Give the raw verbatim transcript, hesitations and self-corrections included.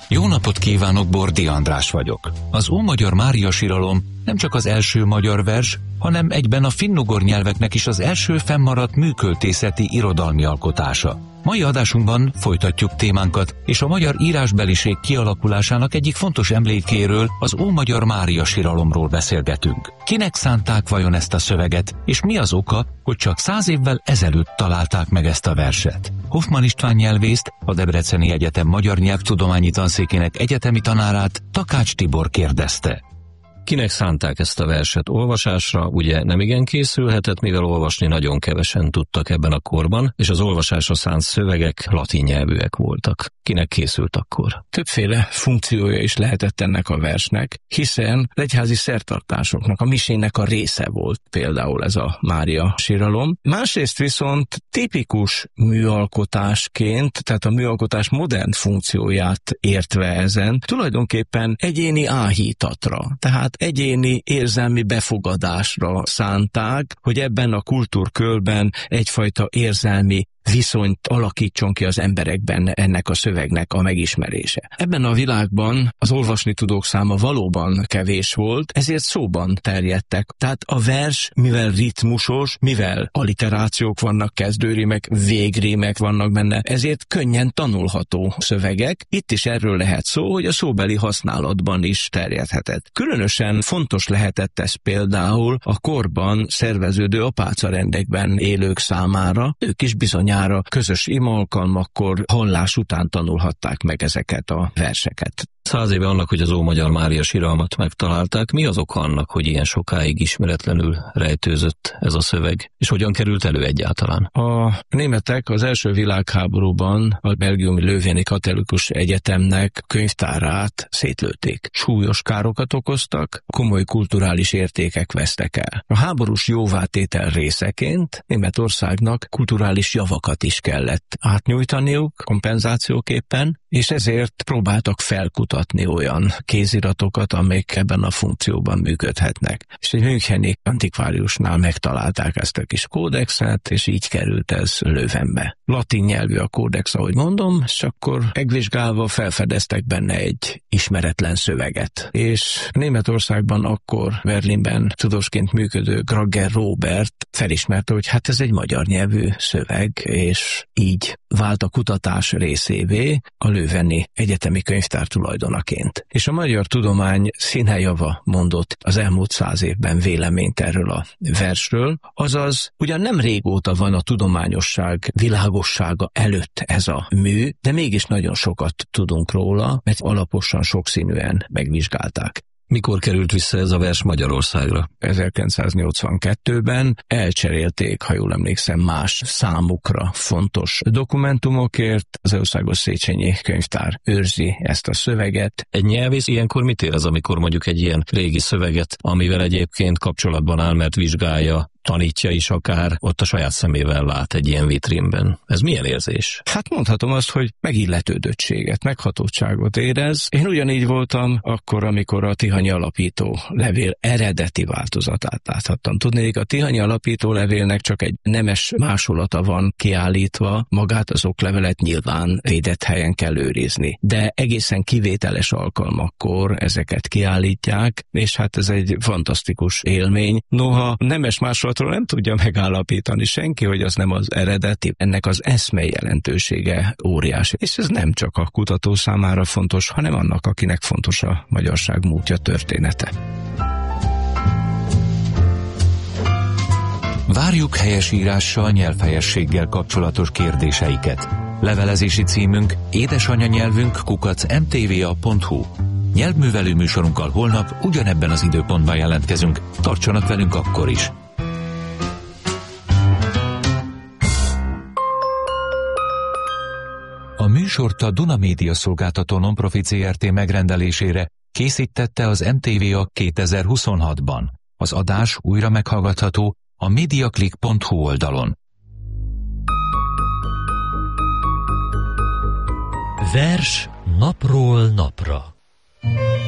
Jó napot kívánok, Bordi András vagyok. Az Ómagyar Mária siralom nem csak az első magyar vers, hanem egyben a finnugor nyelveknek is az első fennmaradt műköltészeti irodalmi alkotása. Mai adásunkban folytatjuk témánkat, és a magyar írásbeliség kialakulásának egyik fontos emlékéről, az Ómagyar Mária siralomról beszélgetünk. Kinek szánták vajon ezt a szöveget, és mi az oka, hogy csak száz évvel ezelőtt találták meg ezt a verset? Hoffmann István nyelvészt, a Debreceni Egyetem Magyar Nyelvtudományi Tanszékének egyetemi tanárát, Takács Tibor kérdezte. Kinek szánták ezt a verset olvasásra, ugye nemigen készülhetett, mivel olvasni nagyon kevesen tudtak ebben a korban, és az olvasásra szánt szövegek latin nyelvűek voltak. Kinek készült akkor? Többféle funkciója is lehetett ennek a versnek, hiszen egyházi szertartásoknak, a misének a része volt például ez a Mária siralom. Másrészt viszont tipikus műalkotásként, tehát a műalkotás modern funkcióját értve ezen, tulajdonképpen egyéni áhítatra, tehát egyéni érzelmi befogadásra szánták, hogy ebben a kultúrkörben egyfajta érzelmi viszonyt alakítson ki az emberekben ennek a szövegnek a megismerése. Ebben a világban az olvasni tudók száma valóban kevés volt, ezért szóban terjedtek. Tehát a vers, mivel ritmusos, mivel alliterációk vannak, kezdőrímek, végrímek vannak benne, ezért könnyen tanulható szövegek. Itt is erről lehet szó, hogy a szóbeli használatban is terjedhetett. Különösen fontos lehetett ez például a korban szerveződő apácarendekben élők számára, ők is bizonyára közös ima alkalmakkor hallás után tanulhatták meg ezeket a verseket. Száz éve annak, hogy az Ómagyar Mária siralmat megtalálták, mi az oka annak, hogy ilyen sokáig ismeretlenül rejtőzött ez a szöveg, és hogyan került elő egyáltalán? A németek az első világháborúban a belgiumi Löveni Katolikus Egyetemnek könyvtárát szétlőtték. Súlyos károkat okoztak, komoly kulturális értékek vesztek el. A háborús jóvátétel részeként Németországnak kulturális javakat is kellett átnyújtaniuk kompenzációképpen, és ezért próbáltak felkutatni olyan kéziratokat, amelyek ebben a funkcióban működhetnek. És egy müncheni antikváriusnál megtalálták ezt a kis kódexet, és így került ez Leuvenbe. Latin nyelvű a kódex, ahogy mondom, és akkor megvizsgálva felfedeztek benne egy ismeretlen szöveget. És Németországban akkor Berlinben tudósként működő Grager Robert felismerte, hogy hát ez egy magyar nyelvű szöveg, és így vált a kutatás részévé a Leuveni Egyetemi Könyvtár tulajdonaként. És a magyar tudomány színejava mondott az elmúlt száz évben véleményt erről a versről, azaz ugyan nem régóta van a tudományosság világossága előtt ez a mű, de mégis nagyon sokat tudunk róla, mert alaposan, sokszínűen megvizsgálták. Mikor került vissza ez a vers Magyarországra? ezerkilencszáznyolcvankettőben elcserélték, ha jól emlékszem, más számukra fontos dokumentumokért. Az Országos Széchenyi Könyvtár őrzi ezt a szöveget. Egy nyelvész ilyenkor mit érez, amikor mondjuk egy ilyen régi szöveget, amivel egyébként kapcsolatban áll, mert vizsgálja, tanítja is akár, ott a saját szemével lát egy ilyen vitrínben. Ez milyen érzés? Hát mondhatom azt, hogy megilletődöttséget, meghatottságot érez. Én ugyanígy voltam akkor, amikor a Tihanyi Alapító Levél eredeti változatát láthattam. Tudnék, a Tihanyi Alapító Levélnek csak egy nemes másolata van kiállítva, magát az oklevelet nyilván védett helyen kell őrizni. De egészen kivételes alkalmakkor ezeket kiállítják, és hát ez egy fantasztikus élmény. Noha nemes másolat nem tudja megállapítani senki, hogy az nem az eredeti. Ennek az eszme jelentősége óriási. És ez nem csak a kutató számára fontos, hanem annak, akinek fontos a magyarság múltja, története. Várjuk helyesírással, nyelvhelyességgel kapcsolatos kérdéseiket. Levelezési címünk édesanyanyelvünk kukac em té vé á pont hú. Nyelvművelő műsorunkkal holnap ugyanebben az időpontban jelentkezünk. Tartsanak velünk akkor is! A műsort a Duna Média Szolgáltató Nonprofit zé er té megrendelésére készítette az em té vé á kétezer-huszonhatban. Az adás újra meghallgatható a mediaclick pont hú oldalon. Vers napról napra.